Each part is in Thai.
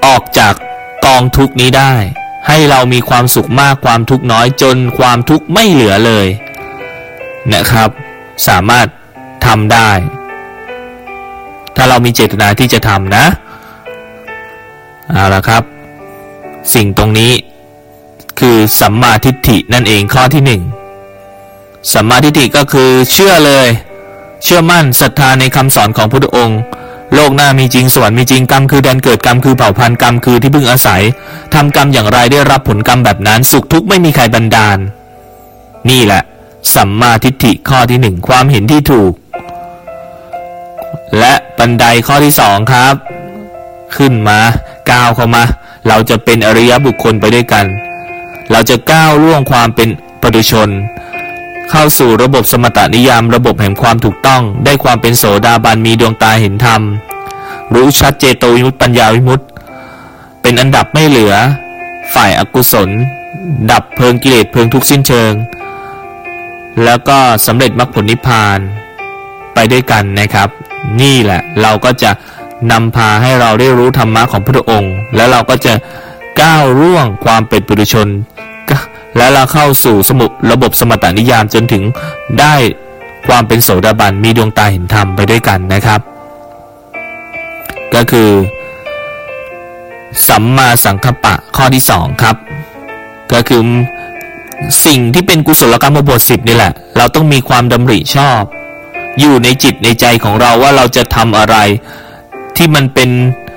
ออกจากกองทุกข์นี้ได้ให้เรามีความสุขมากความทุกข์น้อยจนความทุกข์ไม่เหลือเลยนะครับสามารถทำได้ถ้าเรามีเจตนาที่จะทำนะเอาละครับสิ่งตรงนี้คือสัมมาทิฏฐินั่นเองข้อที่หนึ่งสัมมาทิฏฐิก็คือเชื่อเลยเชื่อมั่นศรัทธาในคำสอนของพระพุทธองค์โลกหน้ามีจริงสวรรค์มีจริงกรรมคือแดนเกิดกรรมคือเผ่าพันธุ์กรรมคือที่พึ่งอาศัยทำกรรมอย่างไรได้รับผลกรรมแบบนั้นสุขทุกข์ไม่มีใครบันดาลนี่แหละสัมมาทิฏฐิข้อที่หนึ่งความเห็นที่ถูกและบันไดข้อที่สองครับขึ้นมาก้าวเข้ามาเราจะเป็นอริยบุคคลไปด้วยกันเราจะก้าวล่วงความเป็นปุถุชนเข้าสู่ระบบสมถนิยามระบบแห่งความถูกต้องได้ความเป็นโสดาบันมีดวงตาเห็นธรรมรู้ชัดเจโตวิมุตติปัญญาวิมุตติเป็นอันดับไม่เหลือฝ่ายอกุศลดับเพลิงกิเลสเพลิงทุกข์สิ้นเชิงแล้วก็สำเร็จมรรคผลนิพพานไปด้วยกันนะครับนี่แหละเราก็จะนำพาให้เราได้รู้ธรรมะของพระองค์แล้วเราก็จะก้าวล่วงความเป็นปุถุชนและเราเข้าสู่ระบบสมถนิยามจนถึงได้ความเป็นโสดาบันมีดวงตาเห็นธรรมไปด้วยกันนะครับก็คือสัมมาสังกัปปะข้อที่สองครับก็คือสิ่งที่เป็นกุศลกรรมบท10นี่แหละเราต้องมีความดำริชอบอยู่ในจิตในใจของเราว่าเราจะทำอะไรที่มันเป็น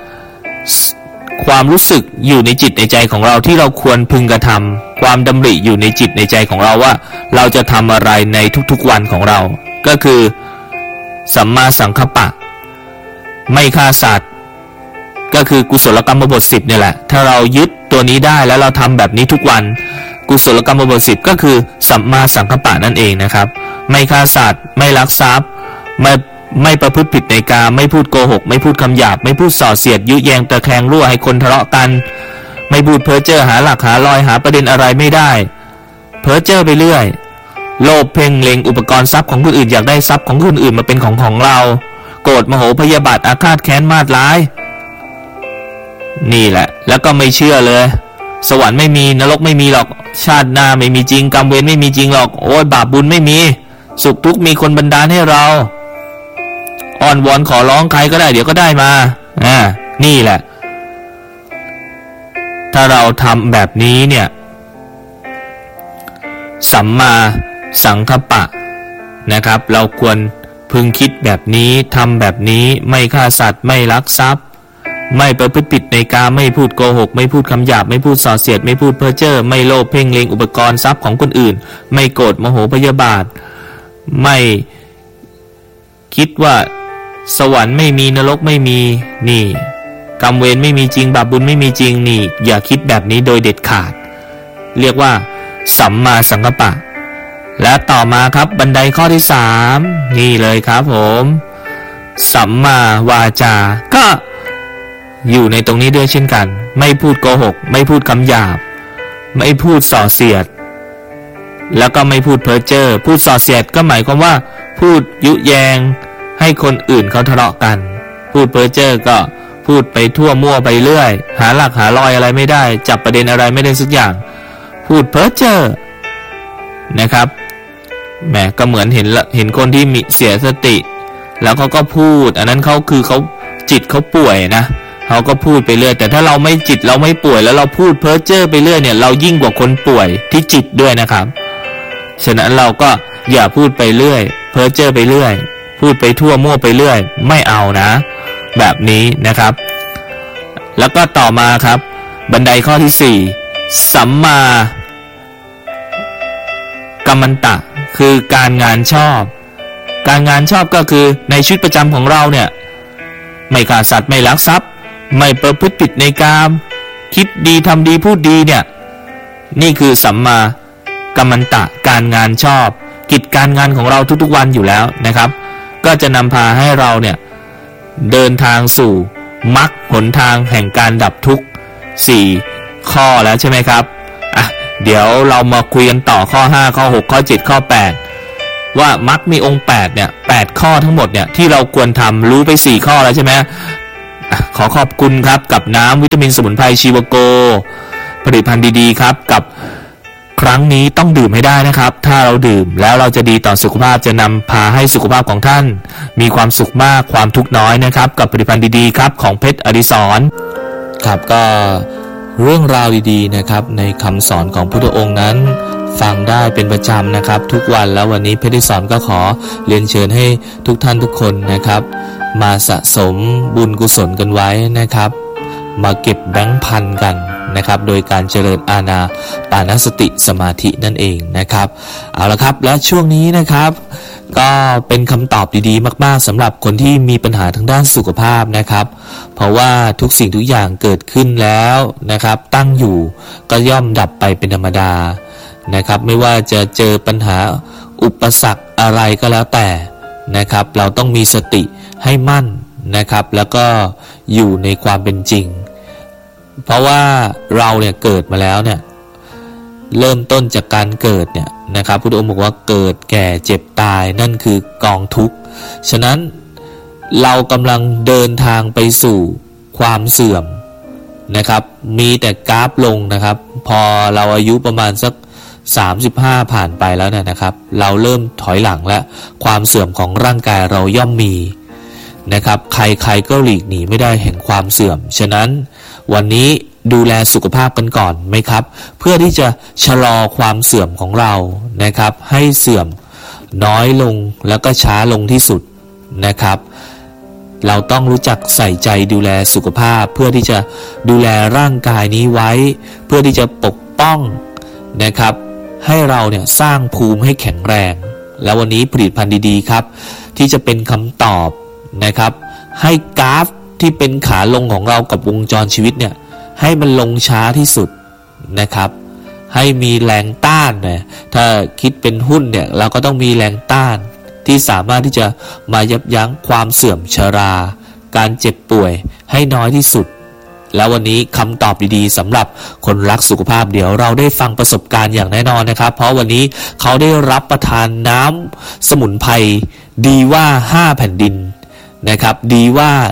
ความรู้สึกอยู่ในจิตในใจของเราที่เราควรพึงกระทำความดำริอยู่ในจิตในใจของเราว่าเราจะทำอะไรในทุกๆวันของเราก็คือสัมมาสังกัปปะไม่ฆ่าสัตว์ก็คือกุศลกรรมบท10เนี่ยแหละถ้าเรายึดตัวนี้ได้แล้วเราทำแบบนี้ทุกวันกุศลกรรมบท10ก็คือสัมมาสังกัปปะนั่นเองนะครับไม่ฆ่าสัตว์ไม่ลักทรัพย์ไม่ประพฤติผิดในกามไม่พูดโกหกไม่พูดคำหยาบไม่พูดส่อเสียดยุแยงตะแคงรั่วให้คนทะเลาะกันไม่พูดเพ้อเจ้อหาหลักหาลอยหาประเด็นอะไรไม่ได้เพ้อเจ้อไปเรื่อยโลภเพ่งเล็งอุปกรณ์ทรัพย์ของคนอื่นอยากได้ทรัพย์ของคนอื่นมาเป็นของเราโกรธโมโหพยาบาทอาฆาตแค้นมาดร้ายนี่แหละแล้วก็ไม่เชื่อเลยสวรรค์ไม่มีนรกไม่มีหรอกชาติหน้าไม่มีจริงกรรมเวรไม่มีจริงหรอกโอ้ยบาปบุญไม่มีสุขทุกข์มีคนบันดาลให้เราอ้อนวอนขอร้องใครก็ได้เดี๋ยวก็ได้มานี่แหละถ้าเราทำแบบนี้เนี่ยสัมมาสังกัปปะนะครับเราควรพึงคิดแบบนี้ทำแบบนี้ไม่ฆ่าสัตว์ไม่ลักทรัพย์ไม่ประพฤติผิดในกามไม่พูดโกหกไม่พูดคำหยาบไม่พูดส่อเสียดไม่พูดเพ้อเจ้อไม่โลภเพ่งเล็งอุปกรณ์ทรัพย์ของคนอื่นไม่โกรธโมโหพยาบาทไม่คิดว่าสวรรค์ไม่มีนรกไม่มีนี่กรรมเวรไม่มีจริงบาปบุญไม่มีจริงนี่อย่าคิดแบบนี้โดยเด็ดขาดเรียกว่าสัมมาสังกัปปะและต่อมาครับบันไดข้อที่3นี่เลยครับผมสัมมาวาจาก็อยู่ในตรงนี้ด้วยเช่นกันไม่พูดโกหกไม่พูดคำหยาบไม่พูดส่อเสียดแล้วก็ไม่พูดเพ้อเจ้อพูดส่อเสียดก็หมายความว่าพูดยุแยงให้คนอื่นเขาทะเลาะกันพูดเพ้อเจ้อก็พูดไปทั่วมั่วไปเรื่อยหาหลักหาลอยอะไรไม่ได้จับประเด็นอะไรไม่ได้สักอย่างพูดเพ้อเจ้อนะครับแหมก็เหมือนเห็นคนที่มีเสียสติแล้วเขาก็พูดอันนั้นเขาจิตเขาป่วยนะเขาก็พูดไปเรื่อยแต่ถ้าเราไม่จิตเราไม่ป่วยแล้วเราพูดเพ้อเจ้อไปเรื่อยเนี่ยเรายิ่งกว่าคนป่วยที่จิตด้วยนะครับฉะนั้นเราก็อย่าพูดไปเรื่อยเพ้อเจ้อไปเรื่อยพูดไปทั่วมั่วไปเรื่อยไม่เอานะแบบนี้นะครับแล้วก็ต่อมาครับบันไดข้อที่4สัมมากัมมันตะคือการงานชอบการงานชอบก็คือในชีวิตประจำของเราเนี่ยไม่ฆ่าสัตว์ไม่ลักทรัพย์ไม่ประพฤติผิดในกามคิดดีทำดีพูดดีเนี่ยนี่คือสัมมากัมมันตะการงานชอบกิจการงานของเราทุกๆวันอยู่แล้วนะครับก็จะนำพาให้เราเนี่ยเดินทางสู่มรรคหนทางแห่งการดับทุกข์4ข้อแล้วใช่ไหมครับเดี๋ยวเรามาคุยกันต่อข้อ5ข้อ6ข้อ7ข้อ8ว่ามรรคมีองค์8เนี่ย8ข้อทั้งหมดเนี่ยที่เราควรทำรู้ไป4ข้อแล้วใช่ไหมขอขอบคุณครับกับน้ำวิตามินสมุนไพรชีวโกผลิตภัณฑ์ดีๆครับกับครั้งนี้ต้องดื่มให้ได้นะครับถ้าเราดื่มแล้วเราจะดีต่อสุขภาพจะนำพาให้สุขภาพของท่านมีความสุขมากความทุกข์น้อยนะครับกับผลิตภัณฑ์ดีๆครับของเพชรอดิศรครับก็เรื่องราวดีๆนะครับในคำสอนของพุทธองค์นั้นฟังได้เป็นประจำนะครับทุกวันแล้ววันนี้เพชรอดิศรก็ขอเรียนเชิญให้ทุกท่านทุกคนนะครับมาสะสมบุญกุศลกันไว้นะครับมาเก็บแบงค์พันกันนะครับโดยการเจริญอานาปานสติสมาธินั่นเองนะครับเอาละครับและช่วงนี้นะครับก็เป็นคำตอบดีๆมากๆสำหรับคนที่มีปัญหาทางด้านสุขภาพนะครับเพราะว่าทุกสิ่งทุกอย่างเกิดขึ้นแล้วนะครับตั้งอยู่ก็ย่อมดับไปเป็นธรรมดานะครับไม่ว่าจะเจอปัญหาอุปสรรคอะไรก็แล้วแต่นะครับเราต้องมีสติให้มั่นนะครับแล้วก็อยู่ในความเป็นจริงเพราะว่าเราเนี่ยเกิดมาแล้วเนี่ยเริ่มต้นจากการเกิดเนี่ยนะครับพุทธองค์บอกว่าเกิดแก่เจ็บตายนั่นคือกองทุกข์ฉะนั้นเรากำลังเดินทางไปสู่ความเสื่อมนะครับมีแต่กราฟลงนะครับพอเราอายุประมาณสัก35ผ่านไปแล้วเนี่ยนะครับเราเริ่มถอยหลังและความเสื่อมของร่างกายเราย่อมมีนะครับใครๆก็หลีกหนีไม่ได้แห่งความเสื่อมฉะนั้นวันนี้ดูแลสุขภาพกันก่อนไหมครับเพื่อที่จะชะลอความเสื่อมของเรานะครับให้เสื่อมน้อยลงแล้วก็ช้าลงที่สุดนะครับเราต้องรู้จักใส่ใจดูแลสุขภาพเพื่อที่จะดูแลร่างกายนี้ไว้เพื่อที่จะปกป้องนะครับให้เราเนี่ยสร้างภูมิให้แข็งแรงแล้ววันนี้ผลิตภัณฑ์ดีๆครับที่จะเป็นคำตอบนะครับให้กราฟที่เป็นขาลงของเรากับวงจรชีวิตเนี่ยให้มันลงช้าที่สุดนะครับให้มีแรงต้านนะถ้าคิดเป็นหุ้นเนี่ยเราก็ต้องมีแรงต้านที่สามารถที่จะมายับยั้งความเสื่อมชราการเจ็บป่วยให้น้อยที่สุดแล้ววันนี้คำตอบดีๆสำหรับคนรักสุขภาพเดี๋ยวเราได้ฟังประสบการณ์อย่างแน่นอนนะครับเพราะวันนี้เขาได้รับประทานน้ำสมุนไพรดีว่า5แผ่นดินนะครับดี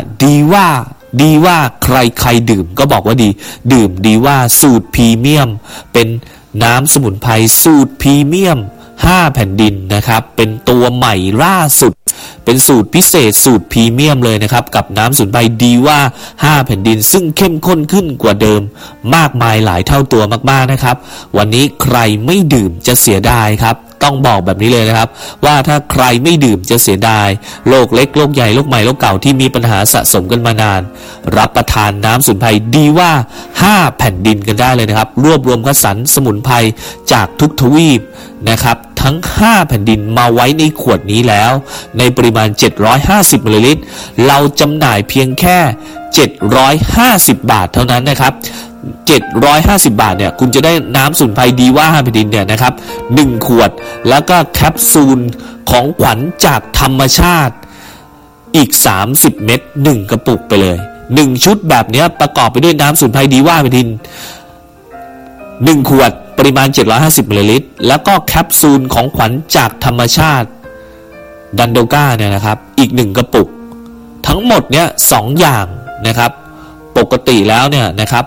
ว่าใครดื่มก็บอกว่าดีดื่มดีว่าสูตรพรีเมียมเป็นน้ำสมุนไพรสูตรพรีเมียม5แผ่นดินนะครับเป็นตัวใหม่ล่าสุดเป็นสูตรพิเศษสูตรพรีเมียมเลยนะครับกับน้ำสมุนไพรดีว่า5แผ่นดินซึ่งเข้มข้นขึ้นกว่าเดิมมากมายหลายเท่าตัวมากๆนะครับวันนี้ใครไม่ดื่มจะเสียดายครับต้องบอกแบบนี้เลยนะครับว่าถ้าใครไม่ดื่มจะเสียดายโรคเล็กโรคใหญ่โรคใหม่โรคเก่าที่มีปัญหาสะสมกันมานานรับประทานน้ำสมุนไพรดีว่า5แผ่นดินกันได้เลยนะครับรวบรวมคัดสรรสมุนไพรจากทุกทวีปนะครับทั้ง5แผ่นดินมาไว้ในขวดนี้แล้วในปริมาณ750มลลิลิตรเราจำหน่ายเพียงแค่750บาทเท่านั้นนะครับ750บาทเนี่ยคุณจะได้น้ำสมุนไพรดีว่า5แผ่นดินเนี่ยนะครับ1ขวดแล้วก็แคปซูลของขวัญจากธรรมชาติอีก30เม็ด1กระปุกไปเลย1ชุดแบบนี้ประกอบไปด้วยน้ำสมุนไพรดีว่า5แผ่นดิน1ขวดปริมาณ750มลลิลิตรแล้วก็แคปซูลของขวัญจากธรรมชาติดันโดก้าเนี่ยนะครับอีก1กระปุกทั้งหมดเนี่ย2อย่างนะครับปกติแล้วเนี่ยนะครับ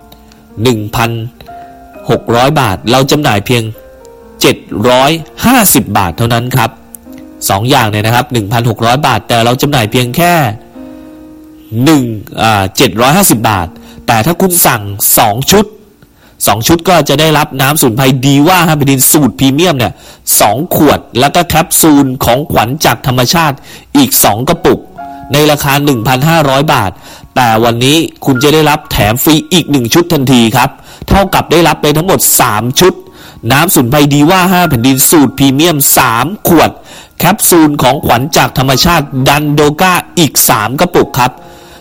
1,600 บาทเราจำหน่ายเพียง750บาทเท่านั้นครับ2อย่างเนี่ยนะครับ 1,600 บาทแต่เราจำหน่ายเพียงแค่750บาทแต่ถ้าคุณสั่ง2ชุดก็จะได้รับน้ำสมุนไพรดีว่า5แผ่นดินสูตรพรีเมียมเนี่ย2ขวดแล้วก็แคปซูลของขวัญจากธรรมชาติอีก2กระปุกในราคา 1,500 บาทแต่วันนี้คุณจะได้รับแถมฟรีอีก1ชุดทันทีครับเท่ากับได้รับไปทั้งหมด3ชุดน้ำสมุนไพรดีว่า5แผ่นดินสูตรพรีเมียม3ขวดแคปซูลของขวัญจากธรรมชาติดันโดก้าอีก3กระปุกครับ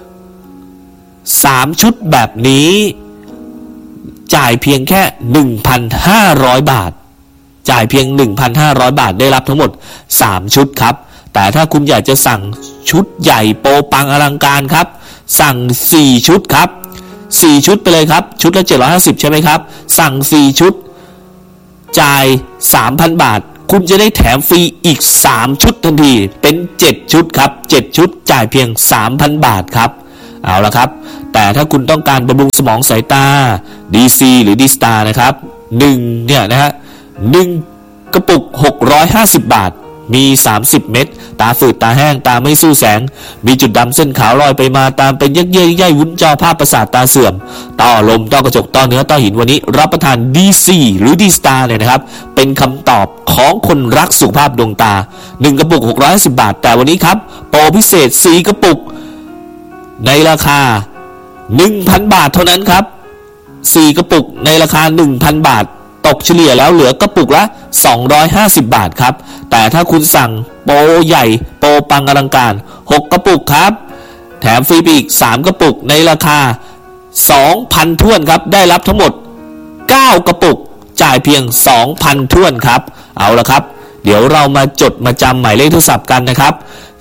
3ชุดแบบนี้จ่ายเพียงแค่ 1,500 บาทจ่ายเพียง 1,500 บาทได้รับทั้งหมด3ชุดครับแต่ถ้าคุณอยากจะสั่งชุดใหญ่โปปังอลังการครับสั่ง4ชุดครับ4ชุดไปเลยครับชุดละ750ใช่ไหมครับสั่ง4ชุดจ่าย 3,000 บาทคุณจะได้แถมฟรีอีก3ชุดทันทีเป็น7ชุดครับ7ชุดจ่ายเพียง 3,000 บาทครับเอาละครับแต่ถ้าคุณต้องการบำรุงสมองสายตา DC หรือ D-Star นะครับ1เนี่ยนะฮะ1กระปุก650 บาทมี30 เม็ดตาฝืดตาแห้งตาไม่สู้แสงมีจุดดำเส้นขาวลอยไปมาตามเป็นเยื่อใยวุ้นจอภาพประสาทตาเสื่อมต้อลมต้อกระจกต้อเนื้อต้อหินวันนี้รับประทาน DC หรือ D-Star เลยนะครับเป็นคำตอบของคนรักสุขภาพดวงตา1กระปุก650 บาทแต่วันนี้ครับโปรพิเศษ4กระปุกในราคา 1,000 บาทเท่านั้นครับ4กระปุกในราคา 1,000 บาทตกเฉลี่ยแล้วเหลือกระปุกละ250 บาทครับแต่ถ้าคุณสั่งโปรใหญ่โปรปังอลังการ6กระปุกครับแถมฟรีไปอีก3กระปุกในราคา 2,000 ถ้วนครับได้รับทั้งหมด9กระปุกจ่ายเพียง 2,000 ถ้วนครับเอาละครับเดี๋ยวเรามาจดมาจำหมายเลขโทรศัพท์กันนะครับ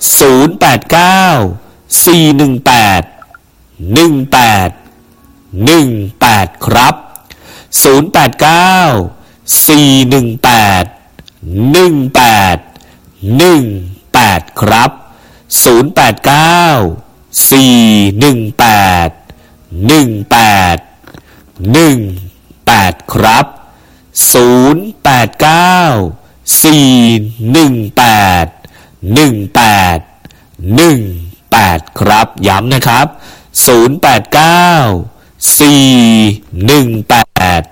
089 418 1818ครับ089 418 1818ครับ089 418 1818ครับ089 418 1818ครับย้ำนะครับ089 418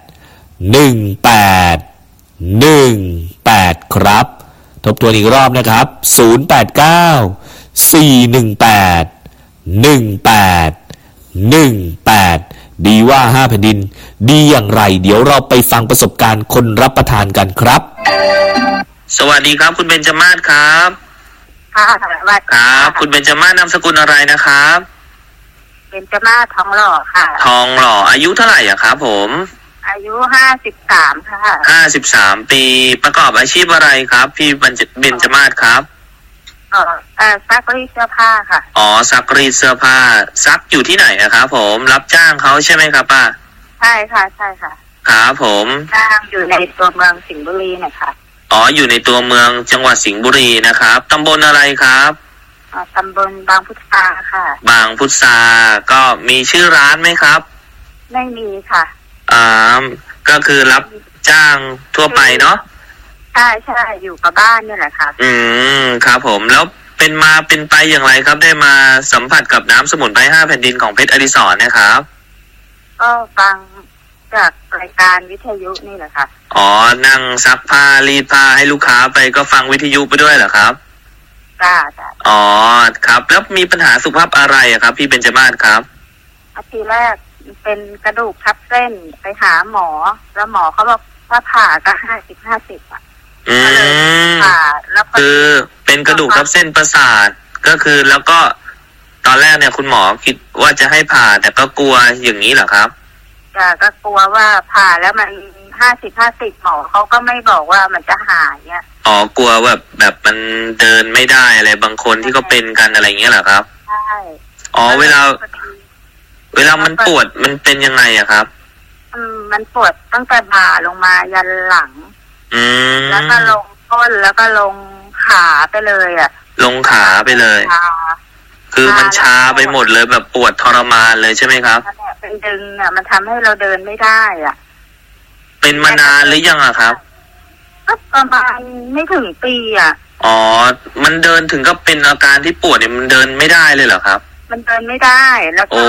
1818ครับทบทวนอีกรอบนะครับ089 418 1818ดีว่า5แผ่นดินดีอย่างไรเดี๋ยวเราไปฟังประสบการณ์คนรับประทานกันครับสวัสดีครับคุณเบญจมาศครับค่ะสวัสดีครับคุณเบญจมาศนามสกุลอะไรนะครับเบญจมาศทองหล่อค่ะทองหล่ออายุเท่าไหร่อะครับผมอายุ53ค่ะ 53ปีประกอบอาชีพอะไรครับพี่เบญจมาศครับซักรีดเสื้อผ้าค่ะซักรีดเสื้อผ้าซักอยู่ที่ไหนอะครับผมรับจ้างเขาใช่ไหมครับป้าใช่ค่ะใช่ค่ะครับผมจ้างอยู่ในตัวเมืองสิงห์บุรีนะคะอยู่ในตัวเมืองจังหวัดสิงห์บุรีนะครับตำบลอะไรครับตำบลบางพุทธาค่ะบางพุทธาก็มีชื่อร้านไหมครับไม่มีค่ะก็คือรับจ้างทั่วไปเนาะใช่ใช่อยู่กับบ้านนี่แหละค่ะครับผมแล้วเป็นมาเป็นไปอย่างไรครับได้มาสัมผัสกับน้ำสมุนไพร5แผ่นดินของเพชรอดิศรนะครับก็ฟังจากรายการวิทยุนี่แหละค่ะนั่งซักผ้ารีดผ้าให้ลูกค้าไปก็ฟังวิทยุไปด้วยเหรอครับจ้าครับแล้วมีปัญหาสุขภาพอะไรอะครับพี่เบญจมาศครับทีแรกเป็นกระดูกทับเส้นไปหาหมอแล้วหมอเขาบอกว่าผ่าก็50-50อ่ะผ่าแล้วคือเป็นกระดูกทับเส้นประสาทก็คือแล้วก็ตอนแรกเนี่ยคุณหมอคิดว่าจะให้ผ่าแต่ก็กลัวอย่างนี้เหรอครับก็กลัวว่าผ่าแล้วมัน50-50หมอเขาก็ไม่บอกว่ามันจะหายเนี่ยกลัวแบบมันเดินไม่ได้อะไรบางคนที่เขาเป็นกันอะไรเงี้ยเหรอครับใช่เวลามันปวดมันเป็นยังไงอะครับมันปวดตั้งแต่บ่าลงมายันหลังแล้วก็ลงก้นแล้วก็ลงขาไปเลยอะลงขาไปเลยคือมันชาไปหมดเลยแบบปวดทรมานเลยใช่ไหมครับเป็นดึงอะมันทำให้เราเดินไม่ได้อ่ะเป็นมานานหรือยังอะครับก็ประมาณไม่ถึงปีอ่ะมันเดินถึงก็เป็นอาการที่ปวดเนี่ยมันเดินไม่ได้เลยเหรอครับมันเดินไม่ได้แล้วก็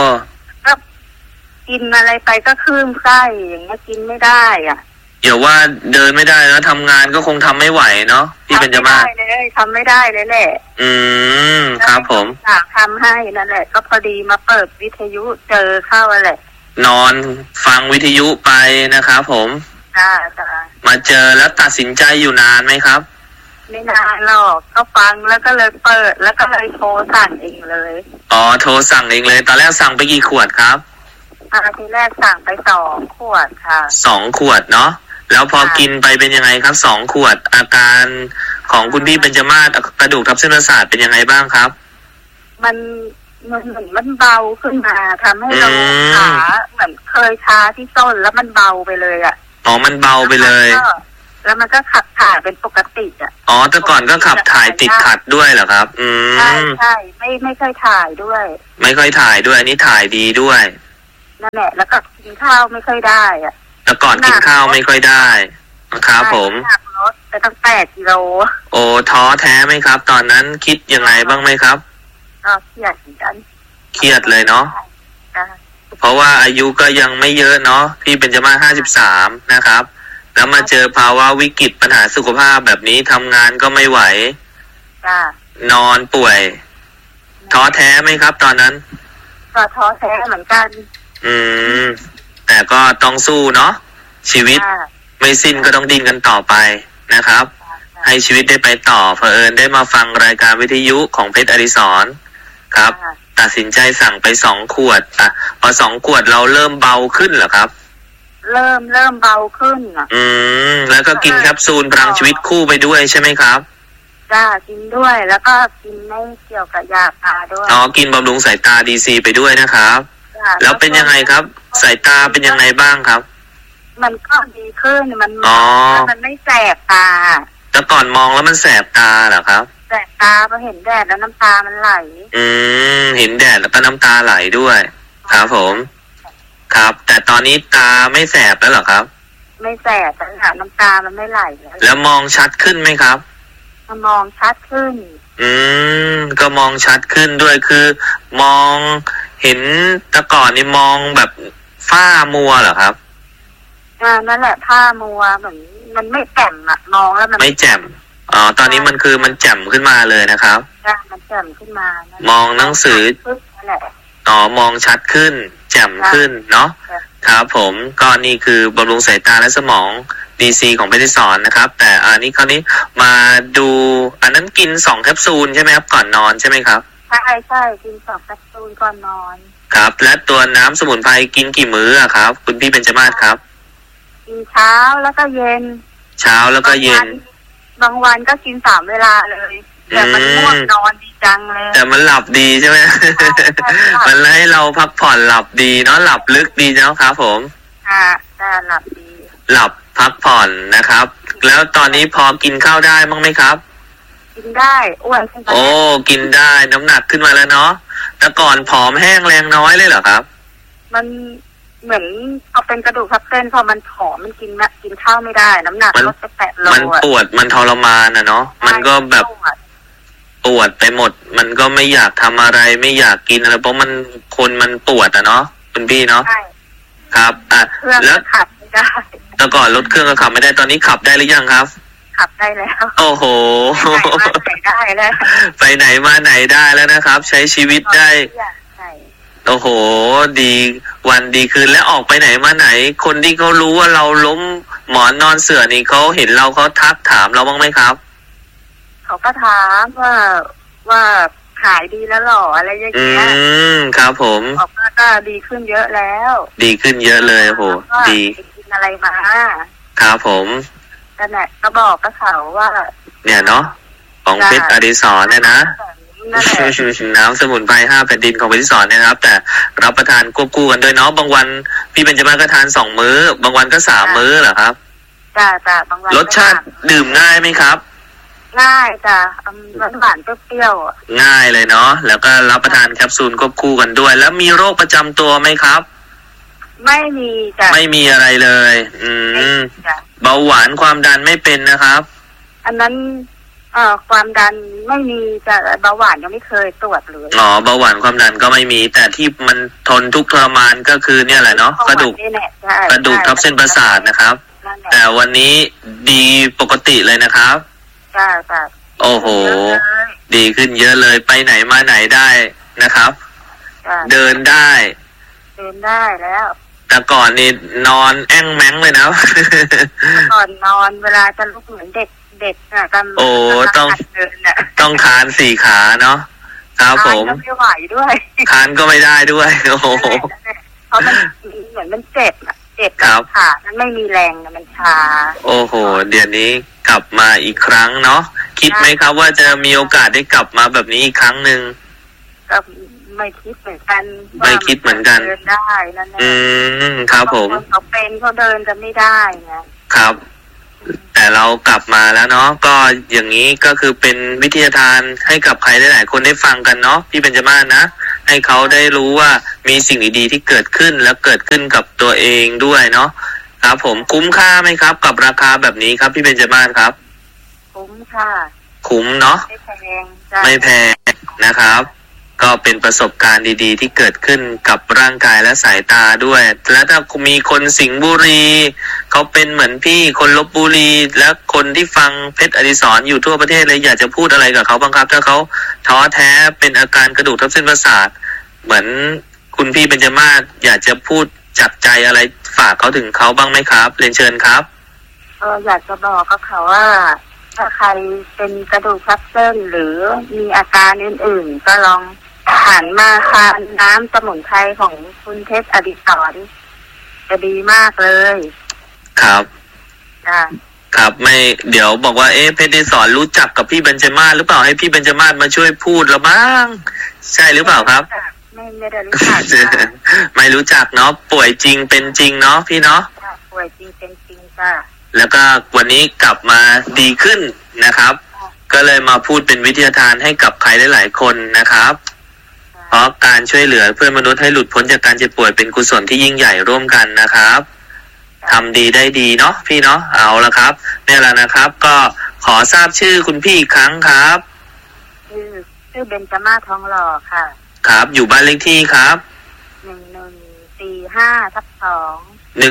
กินอะไรไปก็คลื่นไส้อย่างเงี้ยกินไม่ได้อ่ะเดี๋ยวว่าเดินไม่ได้แล้วทำงานก็คงทำไม่ไหวเนาะพี่เบญจมาศทำไม่ได้เลยแหละครับผมอยากทำให้นั่นแหละก็พอดีมาเปิดวิทยุเจอเข้าอะไรนอนฟังวิทยุไปนะครับผมมาเจอแล้วตัดสินใจอยู่นานไหมครับไม่นานหรอกก็ฟังแล้วก็เลยเปิดแล้วก็เลยโทรสั่งเองเลยโทรสั่งเองเลยตอนแรกสั่งไปกี่ขวดครับทีแรกสั่งไป2 ขวดค่ะ 2 ขวดเนาะแล้วพอกินไปเป็นยังไงครับ2 ขวดอาการของคุณพี่เบญจมาศกระดูกทับเส้นประสาทเป็นยังไงบ้างครับมันเหมือนมันเบาขึ้นมาทำให้เราขาเหมือนเคยชาที่ต้นแล้วมันเบาไปเลยอ่ะมันเบาไปเลยแล้วมันก็ขับถ่ายเป็นปกติอ่ะอ๋อแต่ก่อนก็ขับถ่ายติดขัดด้วยเหรอครับใช่ใช่ไม่ค่อยถ่ายด้วยไม่ค่อยถ่ายด้วยอันนี้ถ่ายดีด้วยนั่นแหละแล้วก็กินข้าวไม่ค่อยได้อ่ะแต่ก่อนกินข้าวไม่ค่อยได้ครับผมหนักรถไปตั้ง8 กิโลโอ้ท้อแท้ไหมครับตอนนั้นคิดยังไงบ้างไหมครับก็เครียดเหมือนกันเครียดเลยเนาะเพราะว่าอายุก็ยังไม่เยอะเนาะพี่เบญจมาศ53นะครับแล้วมาเจอภาวะวิกฤตปัญหาสุขภาพแบบนี้ทำงานก็ไม่ไหวนอนป่วยท้อแท้ไหมครับตอนนั้นก็ท้อแท้เหมือนกันแต่ก็ต้องสู้เนาะชีวิตไม่สิ้นก็ต้องดิ้นกันต่อไปนะครับให้ชีวิตได้ไปต่อเผอิญได้มาฟังรายการวิทยุของเพชรอดิศรครับตัดสินใจสั่งไป2 ขวดพอ2 ขวดเราเริ่มเบาขึ้นเหรอครับเริ่มเบาขึ้นแล้วก็กินแคปซูลพลังชีวิตคู่ไปด้วยใช่ไหมครับจ้ากินด้วยแล้วก็กินไม่เกี่ยวกับยาตาด้วยกินบำรุงสายตาดีซีไปด้วยนะครับแล้วเป็นยังไงครับสายตาเป็นยังไงบ้างครับมันก็ดีขึ้นมันไม่แสบตาแต่ก่อนมองแล้วมันแสบตาเหรอครับแสบตาพอเห็นแดดแล้วน้ำตามันไหลเห็นแดดแล้วก็น้ำตาไหลด้วยครับผมครับแต่ตอนนี้ตาไม่แสบแล้วเหรอครับไม่แสบแต่น้ำตามันไม่ไหลแล้วมองชัดขึ้นไหมครับมองชัดขึ้นก็มองชัดขึ้นด้วยคือมองเห็นแต่ก่อนนี่มองแบบฝ้ามัวเหรอครับนั่นแหละผ้ามัวเหมือนมันไม่แจ่มอะมองแล้วมันไม่แจ่มตอนนี้มันคือมันแจ่มขึ้นมาเลยนะครับมันแจ่มขึ้นมามองหนังสือมองชัดขึ้นแจ่มขึ้นเนาะครับผมก็นี่คือบำรุงสายตาและสมองดีซีของเพชรอดิศรนะครับแต่อันนี้คราวนี้มาดูอันนั้นกิน2 แคปซูลใช่ไหมครับก่อนนอนใช่ไหมครับใช่กิน2 แคปซูลก่อนนอนครับและตัวน้ำสมุนไพรกินกี่มื้อครับคุณพี่เบญจมาศครับกินเช้าแล้วก็เย็นเช้าแล้วก็เย็นบางวันก็กิน3 เวลาเลยแต่มันง่วงนอนดีจังเลยแต่มันหลับดีใช่ไหมมันให้เราพักผ่อนหลับดีเนาะหลับลึกดีเนาะครับผมหลับดีหลับพักผ่อนนะครับแล้วตอนนี้พอกินข้าวได้บ้างไหมครับกินได้อ้วนขึ้นกินได้น้ำหนักขึ้นมาแล้วเนาะแต่ก่อนผอมแห้งแรงน้อยเลยเหรอครับมันเหมือนเอาเป็นกระดูกทับเส้นพอมันผอมมันกินข้าวไม่ได้น้ำหนักลดไป8 โลมันปวดมันทรมานเนาะมันก็แบบปวดไปหมดมันก็ไม่อยากทำอะไรไม่อยากกินอะไรเพราะมันคนมันปวดเนาะคุณพี่เนาะครับแล้วขับไม่ได้แต่ก่อนรถเครื่องก็ขับไม่ได้ตอนนี้ขับได้หรือยังครับขับได้แล้วโอ้โหไปได้แล้วไปไหนมาไหนได้แล้วนะครับใช้ชีวิตได้โอ้โหดีวันดีคืนแล้วออกไปไหนมาไหนคนที่เขารู้ว่าเราล้มหมอนนอนเสื่อนี่เขาเห็นเราเขาทักถามเราบ้างไหมครับเขาก็ถามว่าหายดีแล้วหรออะไรอย่างเงี้ยครับผมออกมาก็ดีขึ้นเยอะแล้วดีขึ้นเยอะเลยโหดีกินอะไรมาครับผมนั่นแหละก็บอกกับเขาว่าเนี่ยเนาะของเพชรอดิศรเนี่ยนะน้ำสมุนไพร5 แผ่นดินของเพชรอดิศรเนี่ยนะครับแต่รับประทานควบคู่กันด้วยเนาะบางวันพี่เบญจมาศก็ทาน2 มื้อบางวันก็3 มื้อเหรอครับจ้าบางวันรสชาติดื่มง่ายไหมครับง่ายจ้ะหวานเปรี้ยวง่ายเลยเนาะแล้วก็รับประทานแคปซูลควบคู่กันด้วยแล้วมีโรคประจำตัวไหมครับไม่มีจ้ะไม่มีอะไรเลยเบาหวานความดันไม่เป็นนะครับอันนั้นความดันไม่มีแต่เบาหวานยังไม่เคยตรวจเลยเบาหวานความดันก็ไม่มีแต่ที่มันทนทุกข์ทรมานก็คือเนี่ยแหละเนาะกระดูกทับเส้นประสาทนะครับแต่วันนี้ดีปกติเลยนะครับจ้าโอ้โหดีขึ้นเยอะเลยไปไหนมาไหนได้นะครับเดินได้แล้วแต่ก่อนนี่นอนแอ้งแม้งเลยนะก่อนนอนเวลาจะลุกเหมือนเด็กกันต้องคาน4 ขาเนาะครับผมคานก็ไม่ไหวด้วยคานก็ไม่ได้ด้วยโอ้โหเพราะมันเหมือนมันเจ็บขามันไม่มีแรงมันชาโอ้โหเดี๋ยวนี้กลับมาอีกครั้งเนาะคิดไหมครับว่าจะมีโอกาสได้กลับมาแบบนี้อีกครั้งหนึ่งก็ไม่คิดเหมือนกันไม่คิดเหมือนกันเดินได้นั่นแหละครับผมเขาเป็นเขาเดินกันไม่ได้นะครับแต่แต่เรากลับมาแล้วเนาะก็อย่างนี้ก็คือเป็นวิทยาทานให้กับใครหลายๆคนได้ฟังกันเนาะพี่เบญจมาศนะให้เขาได้รู้ว่ามีสิ่งดีๆที่เกิดขึ้นแล้วเกิดขึ้นกับตัวเองด้วยเนาะครับผมคุ้มค่าไหมครับกับราคาแบบนี้ครับพี่เบญจมาศครับคุ้มค่ะคุ้มเนาะไม่แพงไม่แพงนะครับก็เป็นประสบการณ์ดีๆที่เกิดขึ้นกับร่างกายและสายตาด้วยแล้วถ้ามีคนสิงห์บุรีเขาเป็นเหมือนพี่คนลพบุรีและคนที่ฟังเพชรอดิศรอยู่ทั่วประเทศเลยอยากจะพูดอะไรกับเขาบ้างครับถ้าเขาท้อแท้เป็นอาการกระดูกทับเส้นประสาทเหมือนคุณพี่เบญจมาศอยากจะพูดจับใจอะไรฝากเขาถึงเขาบ้างไหมครับเรียนเชิญครับอยากจะบอกกับเขาว่าถ้าใครเป็นกระดูกทับเส้นหรือมีอาการอื่นๆก็ลองหันมาทานน้ำสมุนไพรของคุณเพชรอดิศรจะดีมากเลยครับครับไม่เดี๋ยวบอกว่าเพชรอดิศรรู้จักกับพี่เบญจมาศหรือเปล่าให้พี่เบญจมาศมาช่วยพูดละบ้างใช่หรือเปล่าครับไม่ได้รู้จักไม่รู้จักเนาะป่วยจริงเป็นจริงเนาะพี่เนาะป่วยจริงเป็นจริงค่ะแล้วก็วันนี้กลับมาดีขึ้นนะครับก็เลยมาพูดเป็นวิทยาทานให้กับใครหลายๆคนนะครับเพราะการช่วยเหลือเพื่อนมนุษย์ให้หลุดพ้นจากการเจ็บป่วยเป็นกุศลที่ยิ่งใหญ่ร่วมกันนะครับทำดีได้ดีเนาะพี่เนาะเอาละครับเนี่ยแหละนะครับก็ขอทราบชื่อคุณพี่อีกครั้งครับชื่อเบญจมาศทองหล่อค่ะครับอยู่บ้านเลขที่ครับ 1145/2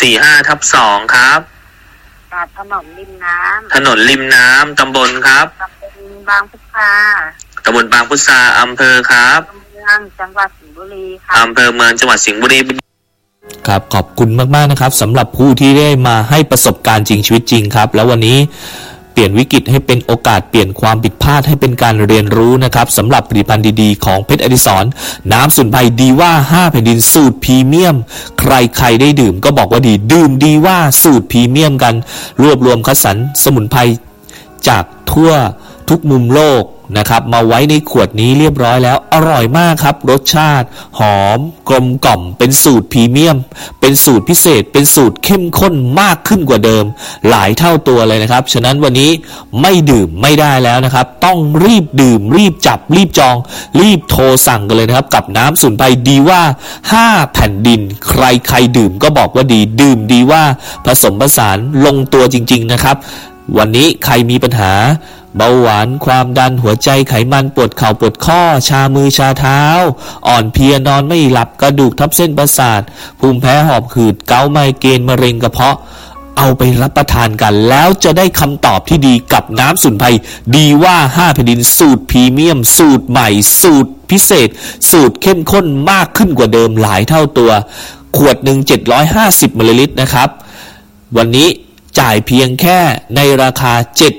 1145/2ครับถนนริมน้ำตำบลครับตำบลบางพุทราตำบลบางพุทราอำเภอครับเมืองจังหวัดสิงห์บุรีค่ะอำเภอเมืองจังหวัดสิงห์บุรีครับขอบคุณมากๆนะครับสำหรับผู้ที่ได้มาให้ประสบการณ์จริงชีวิตจริงครับแล้ววันนี้เปลี่ยนวิกฤตให้เป็นโอกาสเปลี่ยนความผิดพลาดให้เป็นการเรียนรู้นะครับสำหรับผลิตภัณฑ์ดีๆของเพชรอดิศรน้ำสมุนไพรดีว่า5แผ่นดินสูตรพรีเมียมใครๆได้ดื่มก็บอกว่าดีดื่มดีว่าสูตรพรีเมียมกันรวบรวมคัดสรรสมุนไพรจากทั่วทุกมุมโลกนะครับมาไว้ในขวดนี้เรียบร้อยแล้วอร่อยมากครับรสชาติหอมกลมกล่อมเป็นสูตรพรีเมียมเป็นสูตรพิเศษเป็นสูตรเข้มข้นมากขึ้นกว่าเดิมหลายเท่าตัวเลยนะครับฉะนั้นวันนี้ไม่ดื่มไม่ได้แล้วนะครับต้องรีบดื่มรีบจับรีบจองรีบโทรสั่งกันเลยนะครับกับน้ำสมุนไพรดีว่า5แผ่นดินใครดื่มก็บอกว่าดีดื่มดีว่าผสมผสานลงตัวจริงๆนะครับวันนี้ใครมีปัญหาเบาหวานความดันหัวใจไขมันปวดเข่าปวดข้อชามือชาเท้าอ่อนเพลียนอนไม่หลับกระดูกทับเส้นประสาทภูมิแพ้หอบหืดเกาต์ไมเกรนมะเร็งกระเพาะเอาไปรับประทานกันแล้วจะได้คำตอบที่ดีกับน้ำสมุนไพรดีว่า5แผ่นดินสูตรพรีเมียมสูตรใหม่สูตรพิเศษสูตรเข้มข้นมากขึ้นกว่าเดิมหลายเท่าตัวขวดหนึ่ง750 มลลิลิตรนะครับวันนี้จ่ายเพียงแค่ในราคา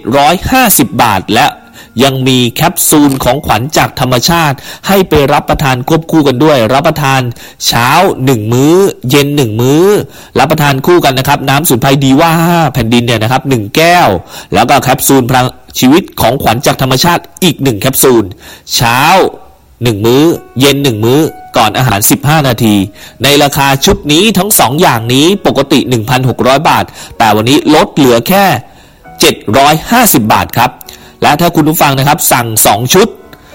750 บาทและยังมีแคปซูลของขวัญจากธรรมชาติให้ไปรับประทานควบคู่กันด้วยรับประทานเช้า1มื้อเย็น1มื้อรับประทานคู่กันนะครับน้ำสมุนไพรดีว่า5แผ่นดินเนี่ยนะครับ1แก้วแล้วก็แคปซูลพลังชีวิตของขวัญจากธรรมชาติอีก1แคปซูลเช้า1มื้อเย็น1มื้อก่อนอาหาร15นาทีในราคาชุดนี้ทั้ง2อย่างนี้ปกติ 1,600 บาทแต่วันนี้ลดเหลือแค่750 บาทครับและถ้าคุณผู้ฟังนะครับสั่ง2ชุด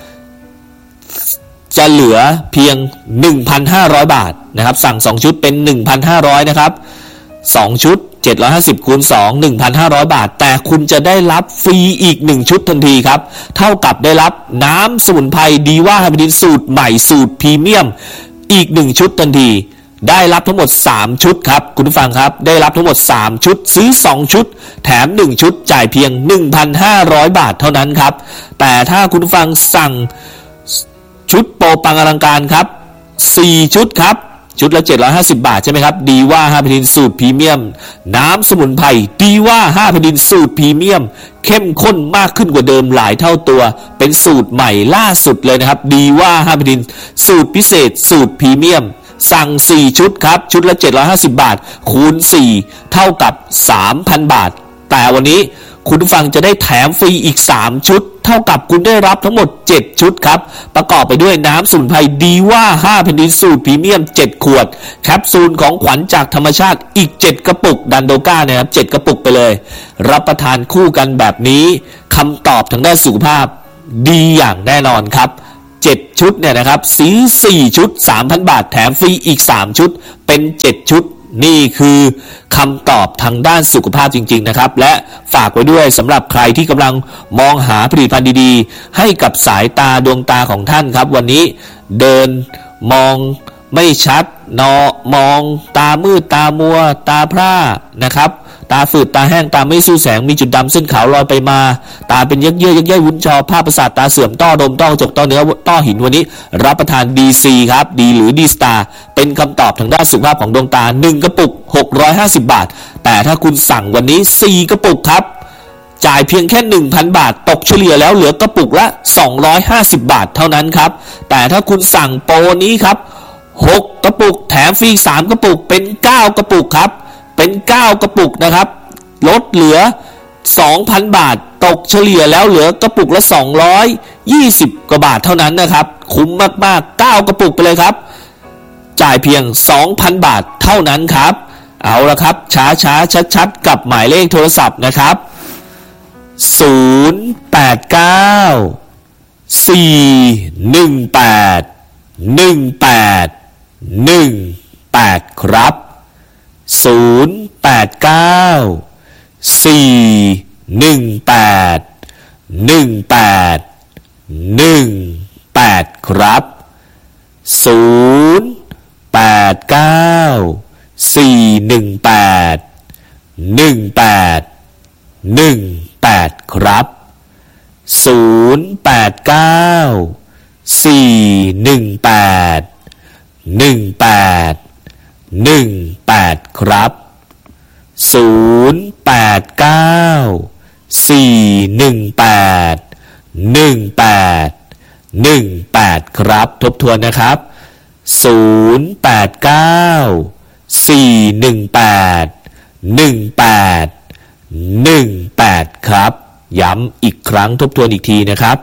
จะเหลือเพียง 1,500 บาทนะครับสั่ง2ชุดเป็น 1,500 นะครับ2ชุด750คูณ2 1,500 บาทแต่คุณจะได้รับฟรีอีก1ชุดทันทีครับเท่ากับได้รับน้ำสมุนไพรดีว่าแผ่นดินสูตรใหม่สูตรพรีเมียมอีก1ชุดทันทีได้รับทั้งหมด3ชุดครับคุณผู้ฟังครับได้รับทั้งหมด3ชุดซื้อ2ชุดแถม1ชุดจ่ายเพียง 1,500 บาทเท่านั้นครับแต่ถ้าคุณผู้ฟังสั่งชุดโปรปังอลังการครับ4ชุดครับชุดละ750 บาทใช่ไหมครับดีว่า5แผ่นดินสูตรพรีเมียมน้ำสมุนไพรดีว่า5แผ่นดินสูตรพรีเมียมเข้มข้นมากขึ้นกว่าเดิมหลายเท่าตัวเป็นสูตรใหม่ล่าสุดเลยนะครับดีว่า5แผ่นดินสูตรพิเศษสูตรพรีเมียมสั่ง4ชุดครับชุดละ750 บาทคูณ4เท่ากับ 3,000 บาทแต่วันนี้คุณผู้ฟังจะได้แถมฟรีอีก3ชุดเท่ากับคุณได้รับทั้งหมด7ชุดครับประกอบไปด้วยน้ำสมุนไพรดีว่า5แผ่นดินสูตรพรีเมียม7ขวดแคปซูลของขวัญจากธรรมชาติอีก7กระปุกดันโดก้านะครับ7กระปุกไปเลยรับประทานคู่กันแบบนี้คำตอบทางด้านสุขภาพดีอย่างแน่นอนครับ7ชุดเนี่ยนะครับซื้อ4ชุด 3,000 บาทแถมฟรีอีก3ชุดเป็น7ชุดนี่คือคำตอบทางด้านสุขภาพจริงๆนะครับและฝากไว้ด้วยสำหรับใครที่กำลังมองหาผลิตภัณฑ์ดีๆให้กับสายตาดวงตาของท่านครับวันนี้เดินมองไม่ชัดมองตามืดตามัวตาพร่านะครับตาฝืดตาแห้งตาไม่สู้แสงมีจุดดำเส้นขาวลอยไปมาตาเป็นเยื่อวุ้นชอภาพประสาทตาเสื่อมต้อดมต้อกระจกต้อเนื้อต้อหินวันนี้รับประทาน DC ครับดีหรือ D Star เป็นคำตอบทางด้านสุขภาพของดวงตา1กระปุก650บาทแต่ถ้าคุณสั่งวันนี้4กระปุกครับจ่ายเพียงแค่ 1,000 บาทตกเฉลี่ยแล้วเหลือกระปุกละ250บาทเท่านั้นครับแต่ถ้าคุณสั่งโปรนี้ครับ6กระปุกแถมฟรี3กระปุกเป็น9กระปุกครับเป็น9กระปุกนะครับลดเหลือ 2,000 บาทตกเฉลี่ยแล้วเหลือกระปุกละ220กว่าบาทเท่านั้นนะครับคุ้มมากๆ9กระปุกไปเลยครับจ่ายเพียง 2,000 บาทเท่านั้นครับเอาละครับช้าๆชัดๆกับหมายเลขโทรศัพท์นะครับ089-418-1818ครับ089-418-1818ครับ089-418-1818ครับ089-418-1818ครับ089-418-1818ครับทบทวนนะครับ089-418-1818ครับย้ำอีกครั้งทบทวนอีกทีนะครับ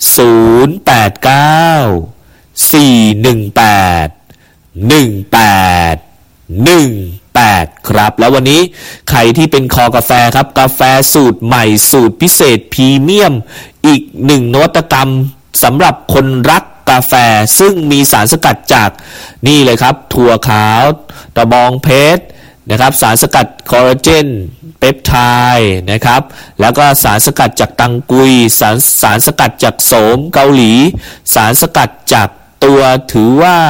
089-418-1818ครับแล้ววันนี้ใครที่เป็นคอกาแฟครับกาแฟสูตรใหม่สูตรพิเศษพรีเมียมอีก1นวัตกรรมสำหรับคนรักกาแฟซึ่งมีสารสกัดจากนี่เลยครับถั่วขาวตะบองเพชรนะครับสารสกัดคอลลาเจนเปปไทด์นะครับแล้วก็สารสกัดจากตังกุยสารสกัดจากโสมเกาหลีสารสกัดจากตัวถือว่า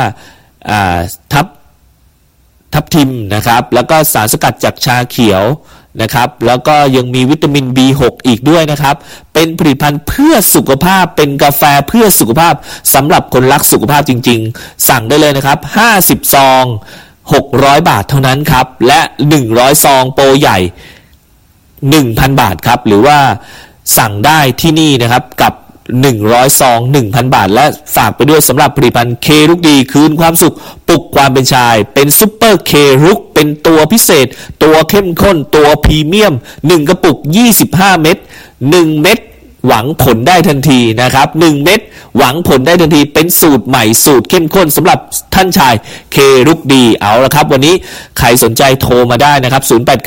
ทับทิมนะครับแล้วก็สารสกัดจากชาเขียวนะครับแล้วก็ยังมีวิตามิน B6 อีกด้วยนะครับเป็นผลิตภัณฑ์เพื่อสุขภาพเป็นกาแฟเพื่อสุขภาพสำหรับคนรักสุขภาพจริงๆสั่งได้เลยนะครับ50ซอง600บาทเท่านั้นครับและ100ซองโปรใหญ่ 1,000 บาทครับหรือว่าสั่งได้ที่นี่นะครับกับ100ซอง 1,000 บาทและฝากไปด้วยสำหรับผลิตภัณฑ์เครุกดีคืนความสุขปลุกความเป็นชายเป็นซุปเปอร์เครุกเป็นตัวพิเศษตัวเข้มข้นตัวพรีเมียม1กระปุก25เม็ด1เม็ดหวังผลได้ทันทีนะครับ1เม็ดหวังผลได้ทันทีเป็นสูตรใหม่สูตรเข้มข้นสำหรับท่านชายเครุกดีเอาละครับวันนี้ใครสนใจโทรมาได้นะครับ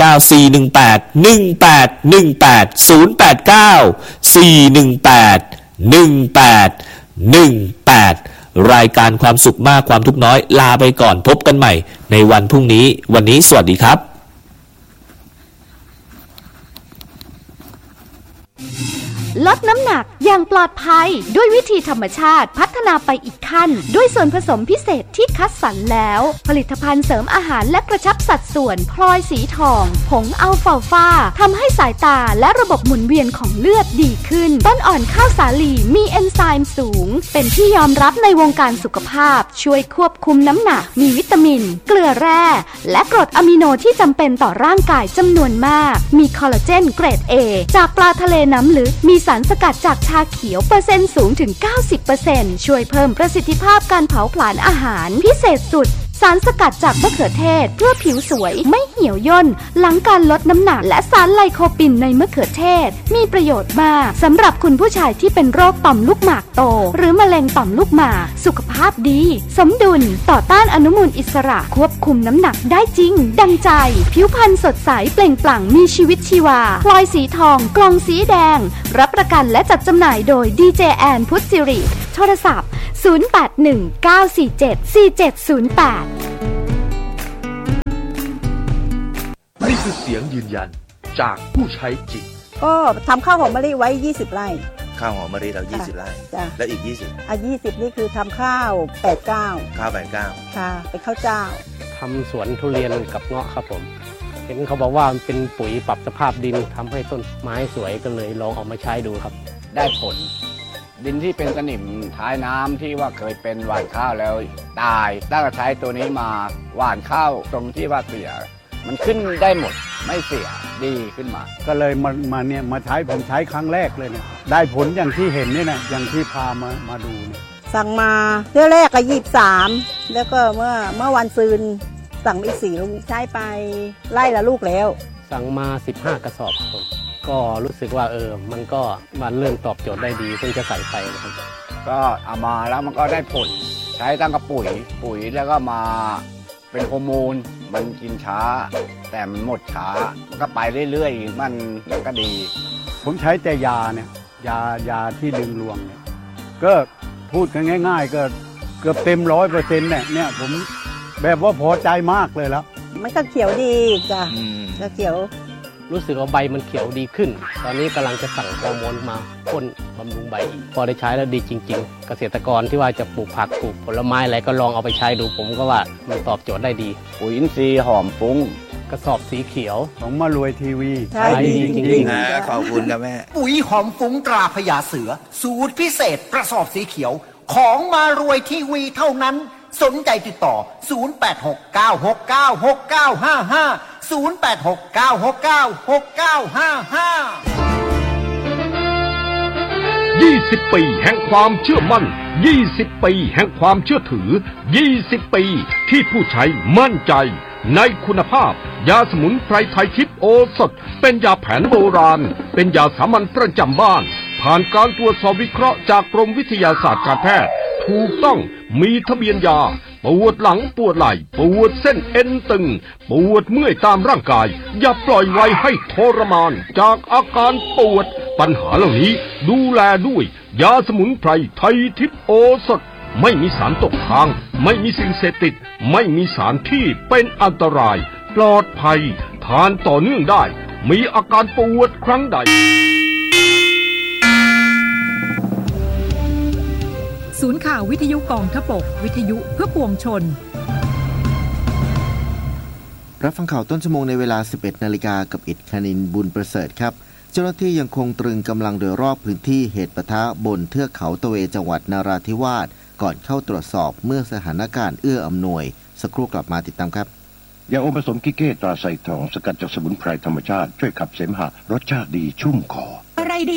089-418-1818 รายการความสุขมากความทุกข์น้อยลาไปก่อนพบกันใหม่ในวันพรุ่งนี้วันนี้สวัสดีครับลดน้ำหนักอย่างปลอดภัยด้วยวิธีธรรมชาติพัฒนาไปอีกขั้นด้วยส่วนผสมพิเศษที่คัดสรรแล้วผลิตภัณฑ์เสริมอาหารและกระชับสัดส่วนพลอยสีทองผงอัลฟาฟาทำให้สายตาและระบบหมุนเวียนของเลือดดีขึ้นต้นอ่อนข้าวสาลีมีเอนไซม์สูงเป็นที่ยอมรับในวงการสุขภาพช่วยควบคุมน้ำหนักมีวิตามินเกลือแร่และกรดอะมิโนที่จำเป็นต่อร่างกายจำนวนมากมีคอลลาเจนเกรด A จากปลาทะเลน้ำลึกมีสารสกัดจากชาเขียวเปอร์เซ็นต์สูงถึง 90% ช่วยเพิ่มประสิทธิภาพการเผาผลาญอาหารพิเศษสุดสารสกัดจากมะเขือเทศเพื่อผิวสวยไม่เหี่ยวย่นหลังการลดน้ำหนักและสารไลโคปินในมะเขือเทศมีประโยชน์มากสำหรับคุณผู้ชายที่เป็นโรคต่อมลูกหมากโตหรือมะเร็งต่อมลูกหมากสุขภาพดีสมดุลต่อต้านอนุมูลอิสระควบคุมน้ำหนักได้จริงดังใจผิวพรรณสดใสเปล่งปลั่งมีชีวิตชีวาพลอยสีทองกล่องสีแดงรับประกันและจัดจำหน่ายโดยดีเจแอนพุทธศิริโทรศัพท์0819474708 นี่คือเสียงยืนยันจากผู้ใช้จริงก็ทำข้าวหอมมะลิไว้20 ไร่ข้าวหอมมะลิเรา20 ไร่แล้วอีก20 20นี่คือทำข้าว89 ข้าว89 ค่ะเป็นข้าวเจ้าทำสวนทุเรียนกับเงาะครับผมเห็นเขาบอกว่ามันเป็นปุ๋ยปรับสภาพดินทำให้ต้นไม้สวยก็เลยลองเอามาใช้ดูครับได้ผลดินที่เป็นสนิมท้ายน้ำที่ว่าเคยเป็นหว่านข้าวแล้วตายตั้งแต่ใช้ตัวนี้มาหว่านข้าวตรงที่ว่าเสียมันขึ้นได้หมดไม่เสียดีขึ้นมาก็เลยมาใช้ผมใช้ครั้งแรกเลยเนี่ยได้ผลอย่างที่เห็นนี่นะอย่างที่พามาดูเนี่ยสั่งมาเที่ยวแรกก็23แล้วก็เมื่อวันซืนสั่งอีก4 ลูกใช้ไปไล่ละลูกแล้วสั่งมา15 กระสอบผมก็รู้สึกว่ามันก็มันเริ่มตอบโจทย์ได้ดีเพิ่งจะใส่ไปนะครับก็เอามาแล้วมันก็ได้ผลใช้ตั้งกับปุ๋ยแล้วก็มาเป็นฮอร์โมนมันกินช้าแต่มันหมดช้ามันก็ไปเรื่อยๆมันก็ดีผมใช้แต่ยาเนี่ยยาที่ดึงรวงเนี่ยก็พูดกันง่ายๆก็เกือบเต็ม100%เนี่ยผมแบบว่าพอใจมากเลยแล้วมันก็เขียวดีจ้ะก็เขียวรู้สึกว่าใบมันเขียวดีขึ้นตอนนี้กำลังจะสั่งฮอร์โมนมาพ่นบำรุงใบอีกพอได้ใช้แล้วดีจริงๆเกษตรกรที่ว่าจะปลูกผักปลูกผลไม้อะไรก็ลองเอาไปใช้ดูผมก็ว่ามันตอบโจทย์ได้ดีปุ๋ยอินทรีย์หอมฟุ้งกระสอบสีเขียวของมารวยทีวีใช่ดีจริงๆขอบคุณครับแม่ปุ๋ยหอมฟุ้งตราพญาเสือสูตรพิเศษกระสอบสีเขียวของมารวยทีวีเท่านั้นสนใจติดต่อ0869696955 20 ปีแห่งความเชื่อมั่น20 ปีแห่งความเชื่อถือ20 ปีที่ผู้ใช้มั่นใจในคุณภาพยาสมุนไพรไทยทิพย์โอสถเป็นยาแผนโบราณเป็นยาสามัญประจำบ้านผ่านการตรวจสอบวิเคราะห์จากกรมวิทยาศาสตร์การแพทย์ถูกต้องมีทะเบียนยาปวดหลังปวดไหล่ปวดเส้นเอ็นตึงปวดเมื่อยตามร่างกายอย่าปล่อยไว้ให้ทรมานจากอาการปวดปัญหาเหล่านี้ดูแลด้วยยาสมุนไพรไทยทิพย์โอสถไม่มีสารตกค้างไม่มีสิ่งเสพติดไม่มีสารที่เป็นอันตรายปลอดภัยทานต่อเนื่องได้มีอาการปวดครั้งใดศูนย์ข่าววิทยุกองทพบกวิทยุเพื่อปวงชนรับฟังข่าวต้นชั่วโมงในเวลา 11 นาฬิกากับอิฐคณินบุญประเสริฐครับเจ้าหน้าที่ยังคงตรึงกำลังโดยรอบพื้นที่เหตุปะทะบนเทือกเขาตะเวจังหวัดนราธิวาสก่อนเข้าตรวจสอบเมื่อสถานการณ์เอื้ออำนวยสักครู่กลับมาติดตามครับยาอมผสมกิเก้ตราไซทองสกัดจากสมุนไพรธรรมชาติช่วยขับเสมหะรสชาติดีชุ่มคออะไรดี